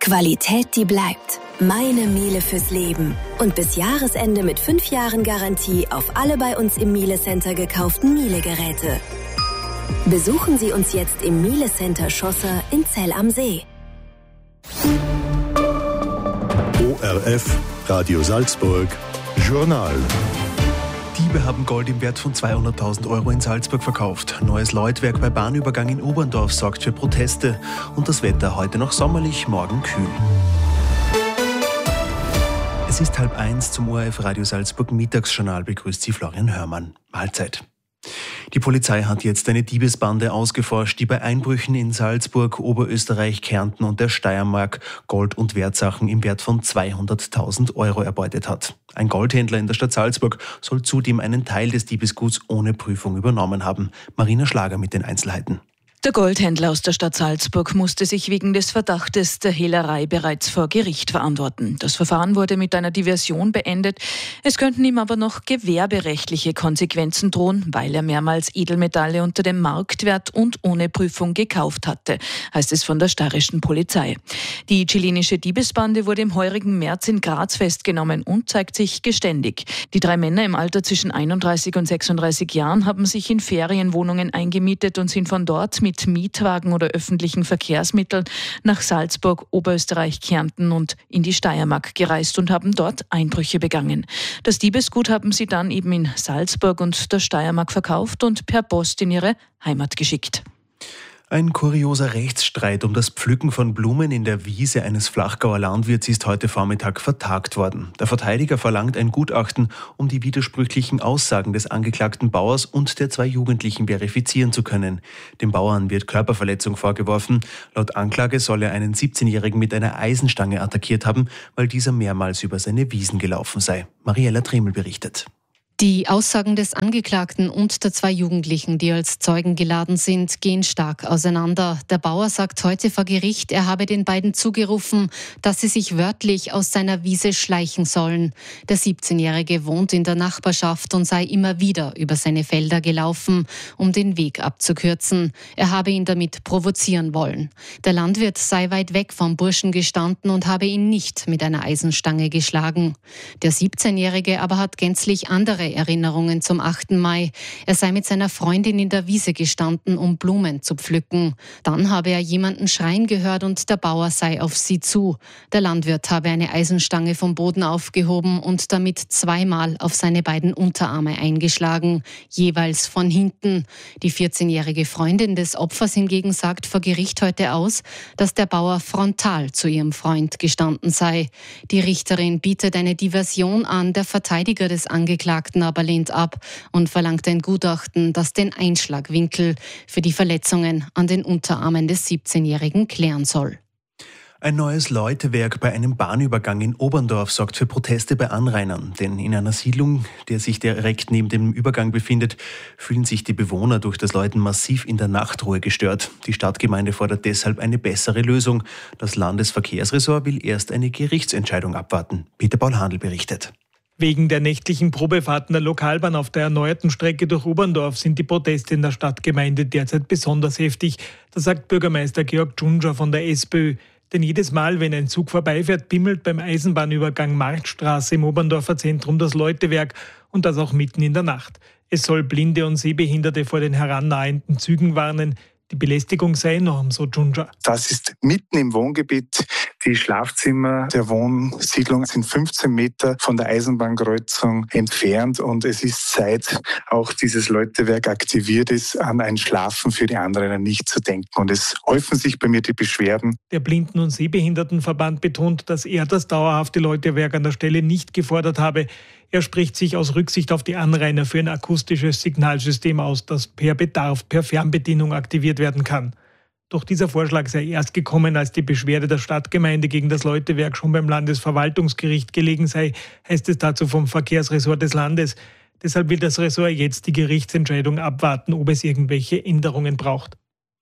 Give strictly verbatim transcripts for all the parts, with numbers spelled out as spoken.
Qualität, die bleibt. Meine Miele fürs Leben. Und bis Jahresende mit fünf Jahren Garantie auf alle bei uns im Miele Center gekauften Miele-Geräte. Besuchen Sie uns jetzt im Miele Center Schlosser in Zell am See. O R F, Radio Salzburg, Journal. Diebe haben Gold im Wert von zweihunderttausend Euro in Salzburg verkauft. Neues Läutwerk bei Bahnübergang in Oberndorf sorgt für Proteste. Und das Wetter heute noch sommerlich, morgen kühl. Es ist halb eins, zum O R F Radio Salzburg Mittagsjournal begrüßt Sie Florian Hörmann. Mahlzeit. Die Polizei hat jetzt eine Diebesbande ausgeforscht, die bei Einbrüchen in Salzburg, Oberösterreich, Kärnten und der Steiermark Gold- und Wertsachen im Wert von zweihunderttausend Euro erbeutet hat. Ein Goldhändler in der Stadt Salzburg soll zudem einen Teil des Diebesguts ohne Prüfung übernommen haben. Marina Schlager mit den Einzelheiten. Der Goldhändler aus der Stadt Salzburg musste sich wegen des Verdachtes der Hehlerei bereits vor Gericht verantworten. Das Verfahren wurde mit einer Diversion beendet. Es könnten ihm aber noch gewerberechtliche Konsequenzen drohen, weil er mehrmals Edelmetalle unter dem Marktwert und ohne Prüfung gekauft hatte, heißt es von der steirischen Polizei. Die chilenische Diebesbande wurde im heurigen März in Graz festgenommen und zeigt sich geständig. Die drei Männer im Alter zwischen einunddreißig und sechsunddreißig Jahren haben sich in Ferienwohnungen eingemietet und sind von dort mit mit Mietwagen oder öffentlichen Verkehrsmitteln nach Salzburg, Oberösterreich, Kärnten und in die Steiermark gereist und haben dort Einbrüche begangen. Das Diebesgut haben sie dann eben in Salzburg und der Steiermark verkauft und per Post in ihre Heimat geschickt. Ein kurioser Rechtsstreit um das Pflücken von Blumen in der Wiese eines Flachgauer Landwirts ist heute Vormittag vertagt worden. Der Verteidiger verlangt ein Gutachten, um die widersprüchlichen Aussagen des angeklagten Bauers und der zwei Jugendlichen verifizieren zu können. Dem Bauern wird Körperverletzung vorgeworfen. Laut Anklage soll er einen siebzehnjährigen mit einer Eisenstange attackiert haben, weil dieser mehrmals über seine Wiesen gelaufen sei. Mariella Tremel berichtet. Die Aussagen des Angeklagten und der zwei Jugendlichen, die als Zeugen geladen sind, gehen stark auseinander. Der Bauer sagt heute vor Gericht, er habe den beiden zugerufen, dass sie sich wörtlich aus seiner Wiese schleichen sollen. Der siebzehnjährige wohnt in der Nachbarschaft und sei immer wieder über seine Felder gelaufen, um den Weg abzukürzen. Er habe ihn damit provozieren wollen. Der Landwirt sei weit weg vom Burschen gestanden und habe ihn nicht mit einer Eisenstange geschlagen. Der siebzehnjährige aber hat gänzlich andere Erinnerungen zum achten Mai. Er sei mit seiner Freundin in der Wiese gestanden, um Blumen zu pflücken. Dann habe er jemanden schreien gehört und der Bauer sei auf sie zu. Der Landwirt habe eine Eisenstange vom Boden aufgehoben und damit zweimal auf seine beiden Unterarme eingeschlagen, jeweils von hinten. Die vierzehnjährige Freundin des Opfers hingegen sagt vor Gericht heute aus, dass der Bauer frontal zu ihrem Freund gestanden sei. Die Richterin bietet eine Diversion an, der Verteidiger des Angeklagten aber lehnt ab und verlangt ein Gutachten, das den Einschlagwinkel für die Verletzungen an den Unterarmen des siebzehnjährigen klären soll. Ein neues Läutewerk bei einem Bahnübergang in Oberndorf sorgt für Proteste bei Anrainern. Denn in einer Siedlung, die sich direkt neben dem Übergang befindet, fühlen sich die Bewohner durch das Läuten massiv in der Nachtruhe gestört. Die Stadtgemeinde fordert deshalb eine bessere Lösung. Das Landesverkehrsressort will erst eine Gerichtsentscheidung abwarten. Peter Paul Handl berichtet. Wegen der nächtlichen Probefahrten der Lokalbahn auf der erneuerten Strecke durch Oberndorf sind die Proteste in der Stadtgemeinde derzeit besonders heftig. Das sagt Bürgermeister Georg Dschundschar von der SPÖ. Denn jedes Mal, wenn ein Zug vorbeifährt, bimmelt beim Eisenbahnübergang Marktstraße im Oberndorfer Zentrum das Läutewerk und das auch mitten in der Nacht. Es soll Blinde und Sehbehinderte vor den herannahenden Zügen warnen. Die Belästigung sei enorm, so Dschundschar. Das ist mitten im Wohngebiet. Die Schlafzimmer der Wohnsiedlung sind fünfzehn Meter von der Eisenbahnkreuzung entfernt und es ist, seit auch dieses Läutewerk aktiviert ist, an ein Schlafen für die Anrainer nicht zu denken. Und es häufen sich bei mir die Beschwerden. Der Blinden- und Sehbehindertenverband betont, dass er das dauerhafte Läutewerk an der Stelle nicht gefordert habe. Er spricht sich aus Rücksicht auf die Anrainer für ein akustisches Signalsystem aus, das per Bedarf per Fernbedienung aktiviert werden kann. Doch dieser Vorschlag sei erst gekommen, als die Beschwerde der Stadtgemeinde gegen das Läutewerk schon beim Landesverwaltungsgericht gelegen sei, heißt es dazu vom Verkehrsressort des Landes. Deshalb will das Ressort jetzt die Gerichtsentscheidung abwarten, ob es irgendwelche Änderungen braucht.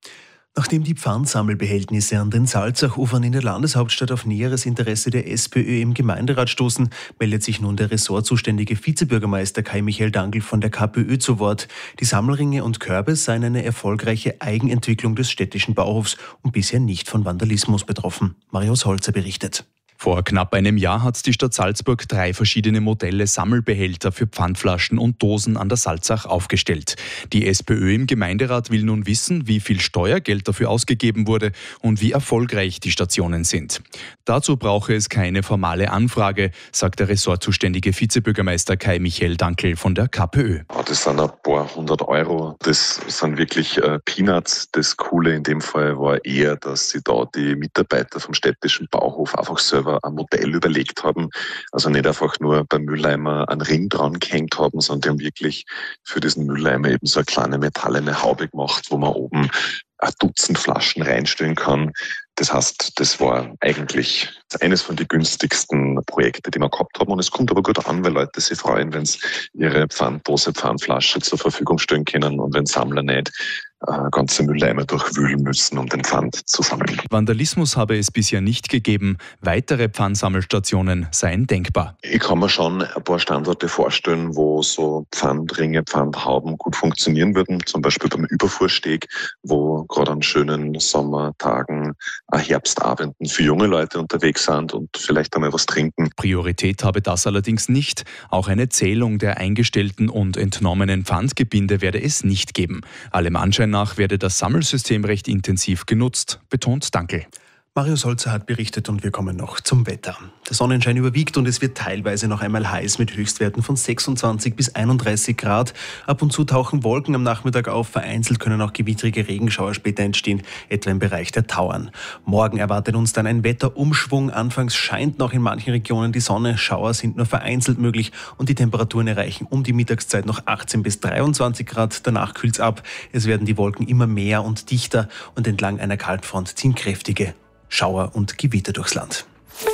Nachdem die Pfandsammelbehältnisse an den Salzachufern in der Landeshauptstadt auf näheres Interesse der SPÖ im Gemeinderat stoßen, meldet sich nun der ressortzuständige Vizebürgermeister Kai Michael Dangl von der KPÖ zu Wort. Die Sammelringe und Körbe seien eine erfolgreiche Eigenentwicklung des städtischen Bauhofs und bisher nicht von Vandalismus betroffen. Marius Holzer berichtet. Vor knapp einem Jahr hat die Stadt Salzburg drei verschiedene Modelle Sammelbehälter für Pfandflaschen und Dosen an der Salzach aufgestellt. Die SPÖ im Gemeinderat will nun wissen, wie viel Steuergeld dafür ausgegeben wurde und wie erfolgreich die Stationen sind. Dazu brauche es keine formale Anfrage, sagt der ressortzuständige Vizebürgermeister Kai Michael Dangl von der KPÖ. Das sind ein paar hundert Euro, das sind wirklich äh, Peanuts. Das Coole in dem Fall war eher, dass sie da die Mitarbeiter vom städtischen Bauhof einfach selber ein Modell überlegt haben. Also nicht einfach nur beim Mülleimer einen Ring dran gehängt haben, sondern die haben wirklich für diesen Mülleimer eben so eine kleine metallene Haube gemacht, wo man oben ein Dutzend Flaschen reinstellen kann. Das heißt, das war eigentlich eines von den günstigsten Projekten, die wir gehabt haben. Und es kommt aber gut an, weil Leute sich freuen, wenn sie ihre Pfanddose, Pfandflasche zur Verfügung stellen können und wenn Sammler nicht äh, ganze Mülleimer durchwühlen müssen, um den Pfand zu sammeln. Vandalismus habe es bisher nicht gegeben. Weitere Pfandsammelstationen seien denkbar. Ich kann mir schon ein paar Standorte vorstellen, wo so Pfandringe, Pfandhauben gut funktionieren würden. Zum Beispiel beim Überfuhrsteg, wo gerade an schönen Sommertagen, Herbstabenden für junge Leute unterwegs sind und vielleicht einmal was trinken. Priorität habe das allerdings nicht. Auch eine Zählung der eingestellten und entnommenen Pfandgebinde werde es nicht geben. Allem Anschein nach werde das Sammelsystem recht intensiv genutzt, betont Dangl. Marius Holzer hat berichtet und wir kommen noch zum Wetter. Der Sonnenschein überwiegt und es wird teilweise noch einmal heiß mit Höchstwerten von sechsundzwanzig bis einunddreißig Grad. Ab und zu tauchen Wolken am Nachmittag auf. Vereinzelt können auch gewittrige Regenschauer später entstehen, etwa im Bereich der Tauern. Morgen erwartet uns dann ein Wetterumschwung. Anfangs scheint noch in manchen Regionen die Sonne. Schauer sind nur vereinzelt möglich und die Temperaturen erreichen um die Mittagszeit noch achtzehn bis dreiundzwanzig Grad. Danach kühlt's ab. Es werden die Wolken immer mehr und dichter und entlang einer Kaltfront ziehen kräftige Schauer und Gewitter durchs Land.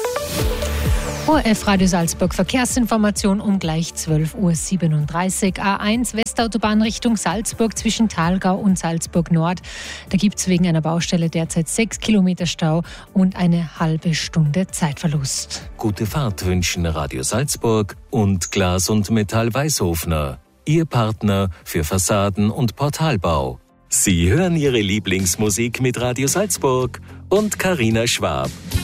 O R F Radio Salzburg Verkehrsinformation um gleich zwölf Uhr siebenunddreißig. A eins Westautobahn Richtung Salzburg zwischen Thalgau und Salzburg Nord. Da gibt es wegen einer Baustelle derzeit sechs Kilometer Stau und eine halbe Stunde Zeitverlust. Gute Fahrt wünschen Radio Salzburg und Glas und Metall Weißhofner. Ihr Partner für Fassaden- und Portalbau. Sie hören Ihre Lieblingsmusik mit Radio Salzburg und Carina Schwab.